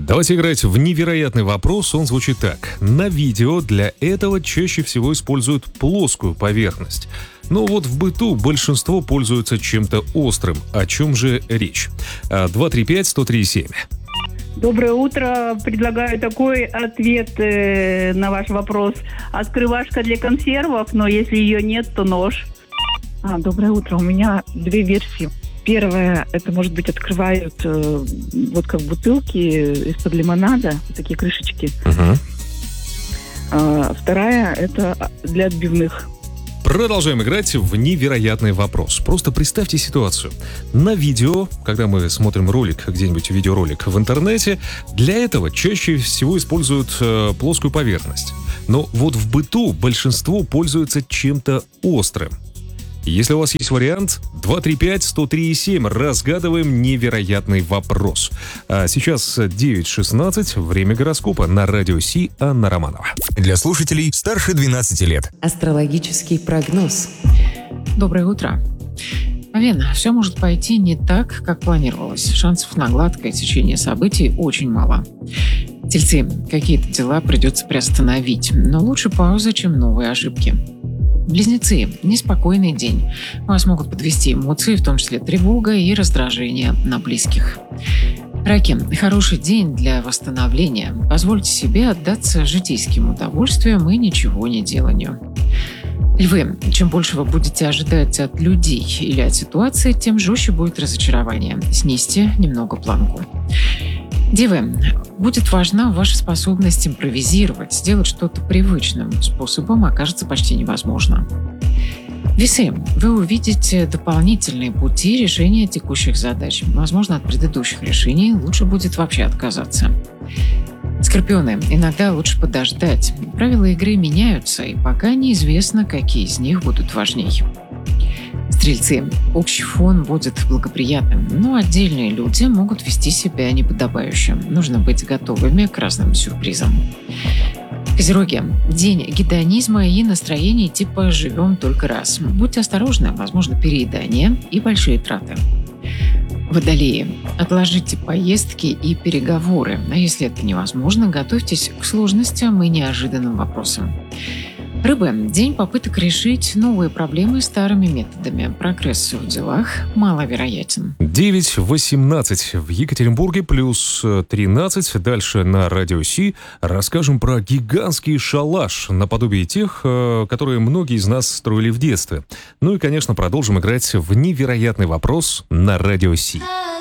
Давайте играть в невероятный вопрос. Он звучит так. На видео для этого чаще всего используют плоскую поверхность. Но вот в быту большинство пользуются чем-то острым. О чем же речь? 235-103-7. Доброе утро. Предлагаю такой ответ на ваш вопрос. Открывашка для консервов, но если ее нет, то нож. Доброе утро. У меня две версии. Первая, это, может быть, открывают вот как бутылки из-под лимонада, такие крышечки. Вторая, это для отбивных. Продолжаем играть в невероятный вопрос. Просто представьте ситуацию. На видео, когда мы смотрим ролик, где-нибудь видеоролик в интернете, для этого чаще всего используют плоскую поверхность. Но вот в быту большинство пользуются чем-то острым. Если у вас есть вариант, 235-103-7, разгадываем невероятный вопрос. А сейчас 9:16, время гороскопа на Радио Си, Анна Романова. Для слушателей старше 12 лет. Астрологический прогноз. Доброе утро. Овен, все может пойти не так, как планировалось. Шансов на гладкое течение событий очень мало. Тельцы, какие-то дела придется приостановить, но лучше пауза, чем новые ошибки. Близнецы, неспокойный день. Вас могут подвести эмоции, в том числе тревога и раздражение на близких. Раки, хороший день для восстановления. Позвольте себе отдаться житейским удовольствиям и ничего не деланию. Львы, чем больше вы будете ожидать от людей или от ситуации, тем жестче будет разочарование. Снизьте немного планку. Девы, будет важна ваша способность импровизировать, сделать что-то привычным способом окажется почти невозможно. Весы, вы увидите дополнительные пути решения текущих задач. Возможно, от предыдущих решений лучше будет вообще отказаться. Скорпионы, иногда лучше подождать. Правила игры меняются, и пока неизвестно, какие из них будут важней. Стрельцы, общий фон будет благоприятным, но отдельные люди могут вести себя неподобающе. Нужно быть готовыми к разным сюрпризам. Козероги, день гедонизма и настроения типа «живем только раз». Будьте осторожны, возможно переедание и большие траты. Водолеи, отложите поездки и переговоры, а если это невозможно, готовьтесь к сложностям и неожиданным вопросам. Рыбы, день попыток решить новые проблемы старыми методами. Прогресс в делах маловероятен. 9:18 в Екатеринбурге, плюс 13. Дальше на Радио Си расскажем про гигантский шалаш, наподобие тех, которые многие из нас строили в детстве. Ну и, конечно, продолжим играть в невероятный вопрос на Радио Си.